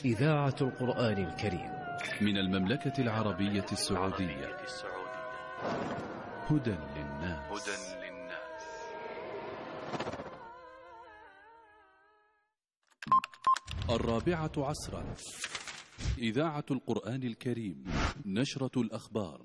إذاعة القرآن الكريم من المملكة العربية السعودية. هدى للناس. الرابعة عصرا. إذاعة القرآن الكريم. نشرة الأخبار.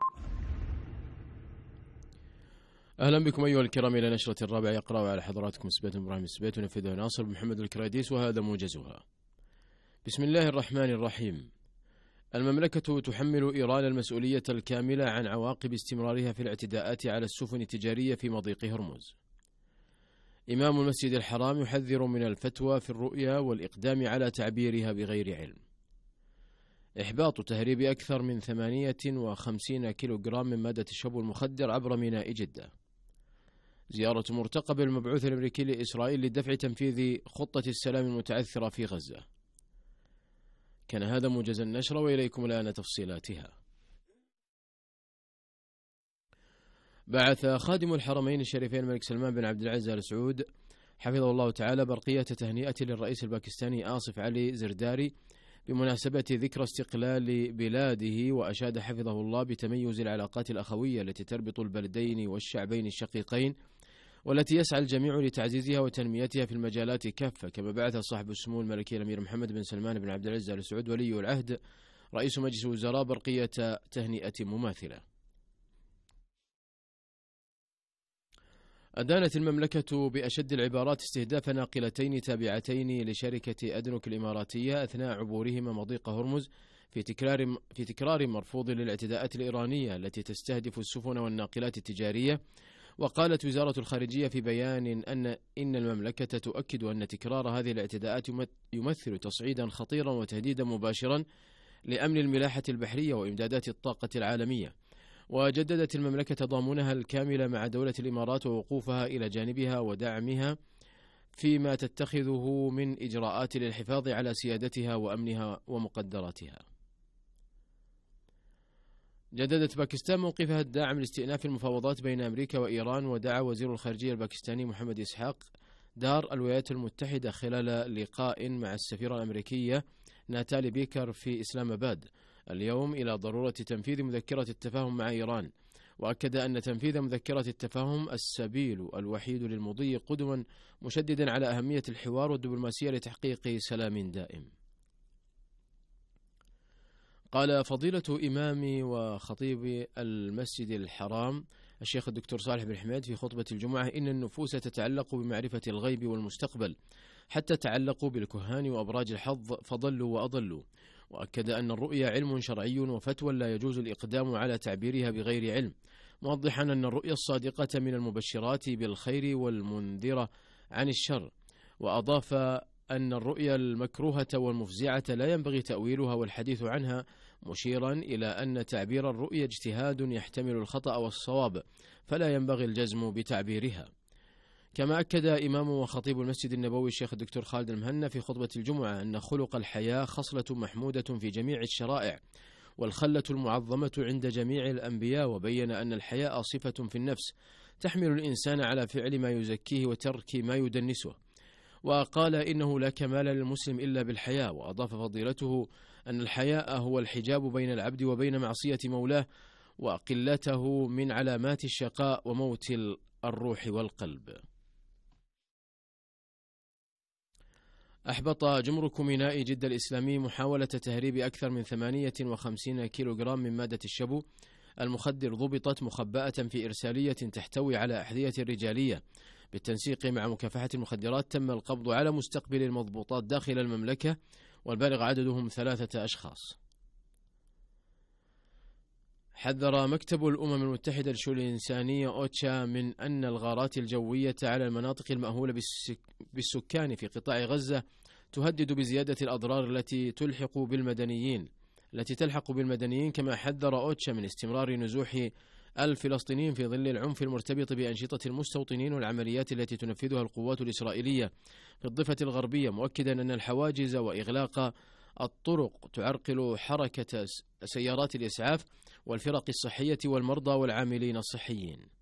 أهلا بكم أيها الكرام إلى نشرة الرابعة. يقرأ على حضراتكم سبيت إبراهيم سبيت ونفذها ناصر محمد الكراديس، وهذا موجزها. بسم الله الرحمن الرحيم. المملكة تحمل إيران المسؤولية الكاملة عن عواقب استمرارها في الاعتداءات على السفن التجارية في مضيق هرمز. إمام المسجد الحرام يحذر من الفتوى في الرؤيا والإقدام على تعبيرها بغير علم. إحباط تهريب أكثر من 58 كيلوغرام من مادة الشبو المخدر عبر ميناء جدة. زيارة مرتقبة المبعوث الأمريكي لإسرائيل لدفع تنفيذ خطة السلام المتعثرة في غزة. كان هذا موجز النشرة، وإليكم الآن تفصيلاتها. بعث خادم الحرمين الشريفين الملك سلمان بن عبد العزيز آل سعود حفظه الله تعالى برقية تهنئة للرئيس الباكستاني آصف علي زرداري بمناسبة ذكرى استقلال بلاده، وأشاد حفظه الله بتميز العلاقات الأخوية التي تربط البلدين والشعبين الشقيقين، والتي يسعى الجميع لتعزيزها وتنميتها في المجالات كافة. كما بعث صاحب السمو الملكي الأمير محمد بن سلمان بن عبد العزيز آل سعود ولي العهد رئيس مجلس الوزراء برقية تهنئة مماثلة. أدانت المملكة بأشد العبارات استهداف ناقلتين تابعتين لشركة أدنوك الإماراتية أثناء عبورهما مضيق هرمز في تكرار مرفوض للاعتداءات الإيرانية التي تستهدف السفن والناقلات التجارية. وقالت وزارة الخارجية في بيان إن المملكة تؤكد أن تكرار هذه الاعتداءات يمثل تصعيدا خطيرا وتهديدا مباشرا لأمن الملاحة البحرية وإمدادات الطاقة العالمية. وجددت المملكة تضامنها الكامل مع دولة الإمارات ووقوفها إلى جانبها ودعمها فيما تتخذه من إجراءات للحفاظ على سيادتها وأمنها ومقدراتها. جددت باكستان موقفها الداعم لاستئناف المفاوضات بين أمريكا وإيران، ودعا وزير الخارجية الباكستاني محمد إسحاق دار الولايات المتحدة خلال لقاء مع السفيرة الأمريكية ناتالي بيكر في إسلام آباد اليوم إلى ضرورة تنفيذ مذكرة التفاهم مع إيران، وأكد أن تنفيذ مذكرة التفاهم السبيل الوحيد للمضي قدما، مشددا على أهمية الحوار والدبلوماسية لتحقيق سلام دائم. قال فضيلة إمام وخطيب المسجد الحرام الشيخ الدكتور صالح بن حميد في خطبة الجمعة إن النفوس تتعلق بمعرفة الغيب والمستقبل، حتى تعلقوا بالكهان وأبراج الحظ فضلوا وأضلوا. وأكد أن الرؤيا علم شرعي وفتوى لا يجوز الإقدام على تعبيرها بغير علم، موضحا أن الرؤيا الصادقة من المبشرات بالخير والمنذرة عن الشر. وأضاف أن الرؤيا المكروهة والمفزعة لا ينبغي تأويلها والحديث عنها، مشيرا إلى أن تعبير الرؤيا اجتهاد يحتمل الخطأ والصواب، فلا ينبغي الجزم بتعبيرها. كما أكد إمام وخطيب المسجد النبوي الشيخ الدكتور خالد المهنا في خطبة الجمعة أن خلق الحياة خصلة محمودة في جميع الشرائع، والخلة المعظمة عند جميع الأنبياء، وبين أن الحياء صفة في النفس تحمل الإنسان على فعل ما يزكيه وترك ما يدنسه. وقال إنه لا كمال للمسلم إلا بالحياء. وأضاف فضيلته أن الحياء هو الحجاب بين العبد وبين معصية مولاه، وقلته من علامات الشقاء وموت الروح والقلب. أحبط جمرك ميناء جدة الإسلامي محاولة تهريب أكثر من 58 كيلوغرام من مادة الشبو المخدر ضبطت مخبأة في إرسالية تحتوي على أحذية رجالية. بالتنسيق مع مكافحة المخدرات تم القبض على مستقبل المضبوطات داخل المملكة، والبالغ عددهم 3 أشخاص. حذر مكتب الأمم المتحدة للشؤون الإنسانية أوتشا من أن الغارات الجوية على المناطق المأهولة بالسكان في قطاع غزة تهدد بزيادة الأضرار التي تلحق بالمدنيين. كما حذر أوتشا من استمرار نزوح الفلسطينيين في ظل العنف المرتبط بأنشطة المستوطنين والعمليات التي تنفذها القوات الإسرائيلية في الضفة الغربية، مؤكدا أن الحواجز وإغلاق الطرق تعرقل حركة سيارات الإسعاف والفرق الصحية والمرضى والعاملين الصحيين.